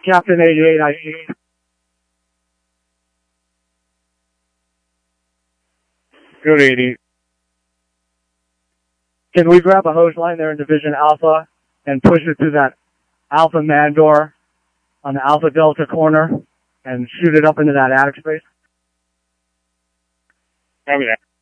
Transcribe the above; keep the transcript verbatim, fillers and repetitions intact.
Captain eighty-eight, I see. Good eighty. Can we grab a hose line there in Division Alpha and push it through that Alpha man door on the Alpha Delta corner and shoot it up into that attic space? Okay.